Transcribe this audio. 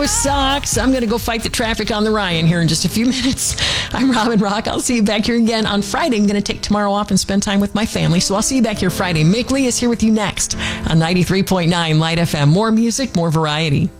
sucks. I'm going to go fight the traffic on the Ryan here in just a few minutes. I'm Robin Rock. I'll see you back here again on Friday. I'm going to take tomorrow off and spend time with my family, so I'll see you back here Friday. Mick Lee is here with you next on 93.9 Light FM. More music, more variety.